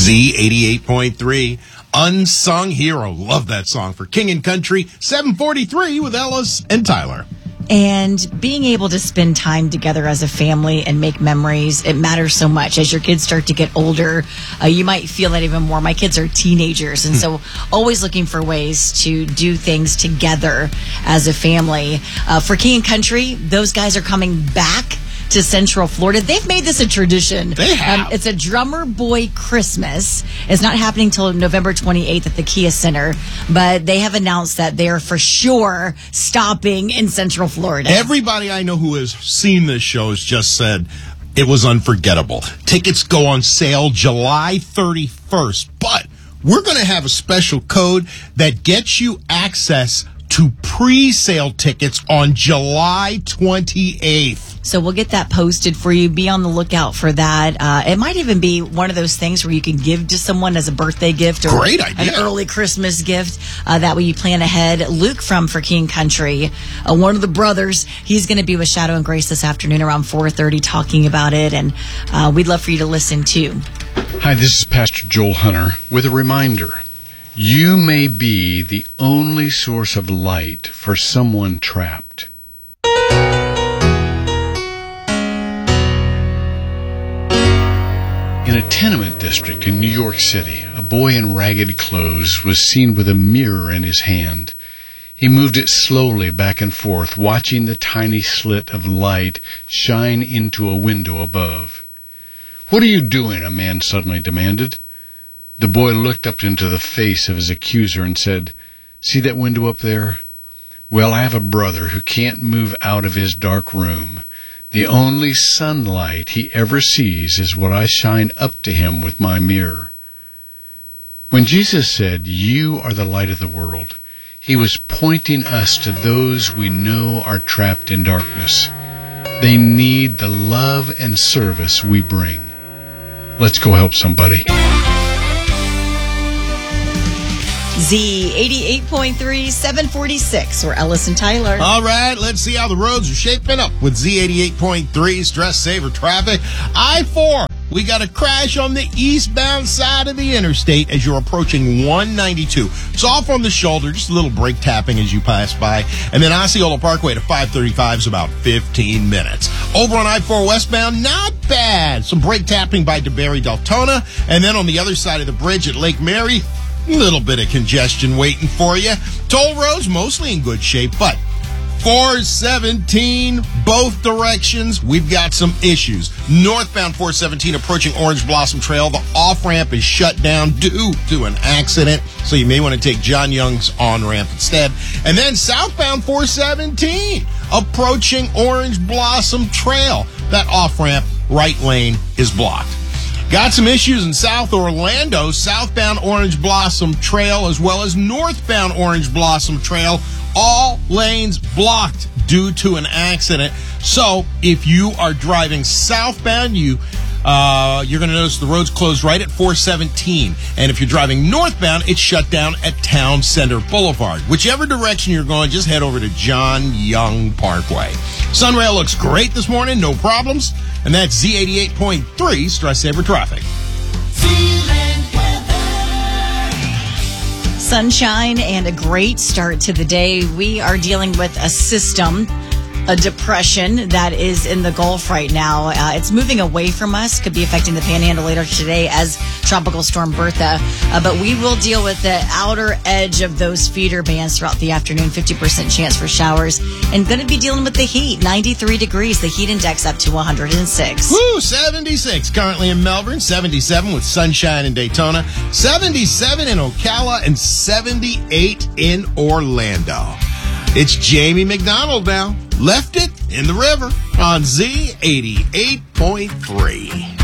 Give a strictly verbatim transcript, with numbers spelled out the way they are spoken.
Z eighty-eight point three, Unsung Hero. Love that song for King and Country, seven forty-three with Ellis and Tyler. And being able to spend time together as a family and make memories, it matters so much. As your kids start to get older, uh, you might feel that even more. My kids are teenagers, and so always looking for ways to do things together as a family. Uh, for King and Country, those guys are coming back to Central Florida. They've made this a tradition. They have. Um, it's a Drummer Boy Christmas. It's not happening till November twenty-eighth at the Kia Center, but they have announced that they're for sure stopping in Central Florida. Everybody I know who has seen this show has just said it was unforgettable. Tickets go on sale July thirty-first, but we're going to have a special code that gets you access to pre-sale tickets on July twenty-eighth. So we'll get that posted for you. Be on the lookout for that. Uh, it might even be one of those things where you can give to someone as a birthday gift or Great idea. an early Christmas gift. Uh, that way you plan ahead. Luke from For King Country, uh, one of the brothers, he's going to be with Shadow and Grace this afternoon around four thirty talking about it, and uh, we'd love for you to listen too. Hi, this is Pastor Joel Hunter with a reminder. You may be the only source of light for someone trapped. In a tenement district in New York City, a boy in ragged clothes was seen with a mirror in his hand. He moved it slowly back and forth, watching the tiny slit of light shine into a window above. "What are you doing?" a man suddenly demanded. The boy looked up into the face of his accuser and said, "See that window up there? Well, I have a brother who can't move out of his dark room. The only sunlight he ever sees is what I shine up to him with my mirror." When Jesus said, "You are the light of the world," he was pointing us to those we know are trapped in darkness. They need the love and service we bring. Let's go help somebody. Z eighty-eight point three, seven forty-six. We're Ellis and Tyler. All right, let's see how the roads are shaping up with Z eighty-eight point three stress saver traffic. I four, we got a crash on the eastbound side of the interstate as you're approaching one ninety-two. It's off on the shoulder, just a little brake tapping as you pass by. And then Osceola Parkway to five thirty-five is about fifteen minutes. Over on I four westbound, not bad. Some brake tapping by DeBerry Deltona. And then on the other side of the bridge at Lake Mary, a little bit of congestion waiting for you. Toll roads mostly in good shape, but four seventeen, both directions, we've got some issues. Northbound four seventeen approaching Orange Blossom Trail, the off-ramp is shut down due to an accident, so you may want to take John Young's on-ramp instead. And then southbound four seventeen approaching Orange Blossom Trail, that off-ramp right lane is blocked. Got some issues in South Orlando, southbound Orange Blossom Trail, as well as northbound Orange Blossom Trail. All lanes blocked due to an accident. So if you are driving southbound, you, uh, you're going to notice the road's closed right at four seventeen. And if you're driving northbound, it's shut down at Town Center Boulevard. Whichever direction you're going, just head over to John Young Parkway. Sunrail looks great this morning, no problems. And that's Z eighty-eight point three Stress Saver Traffic. Sunshine and a great start to the day. We are dealing with a system, a depression that is in the Gulf right now. Uh, it's moving away from us, could be affecting the Panhandle later today as Tropical Storm Bertha. Uh, but we will deal with the outer edge of those feeder bands throughout the afternoon. fifty percent chance for showers. And going to be dealing with the heat. ninety-three degrees. The heat index up to one hundred six. Woo, seventy-six currently in Melbourne, seventy-seven with sunshine in Daytona, seventy-seven in Ocala, and seventy-eight in Orlando. It's Jamie McDonald now. Left it in the river on Z eighty-eight point three.